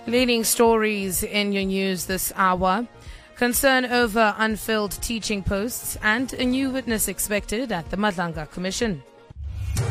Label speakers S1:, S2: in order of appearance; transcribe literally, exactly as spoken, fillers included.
S1: Leading stories in your news this hour. Concern over unfilled teaching posts and a new witness expected at the Madlanga Commission.